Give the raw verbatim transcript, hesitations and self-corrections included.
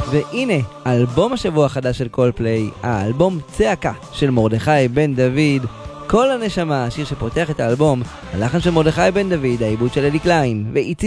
והנה, אלבום השבוע החדש של קולפליי, האלבום צעקה של מרדכי בן דוד, כל הנשמה, השיר שפותח את האלבום, הלחן של מרדכי בן דוד, העיבוד של אלי קליין, ואיתי